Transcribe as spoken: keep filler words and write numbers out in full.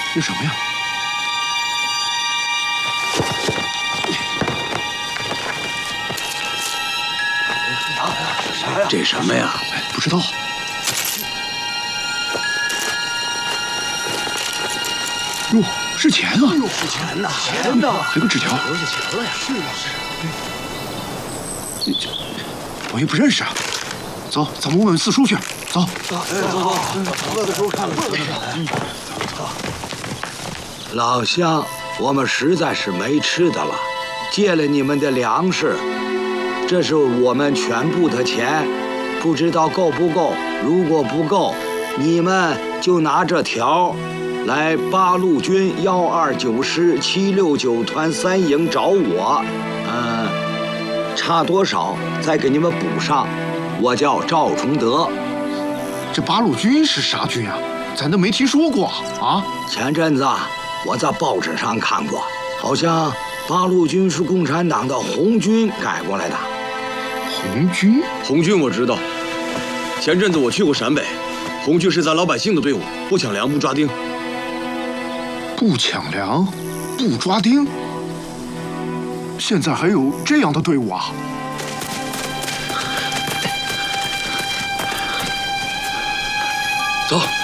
这什么呀？ 啥呀？这什么呀？ 哎，不知道。哟，是钱啊！ 哟，是钱呐，钱呐， 还有个纸条， 留下钱了呀！是啊，是。 这我也不认识啊。走，咱们问问四叔去。走， 走，走走走，问四叔看看。老乡，我们实在是没吃的了，借了你们的粮食，这是我们全部的钱，不知道够不够。如果不够，你们就拿这条来八路军幺二九师七六九团三营找我，呃，差多少再给你们补上。我叫赵崇德。 这八路军是啥军啊？咱都没听说过啊！ 前阵子我在报纸上看过，好像八路军是共产党的红军改过来的。 红军？ 红军我知道，前阵子我去过陕北，红军是咱老百姓的队伍，不抢粮不抓丁。 不抢粮，不抓丁？现在还有这样的队伍啊？ 走。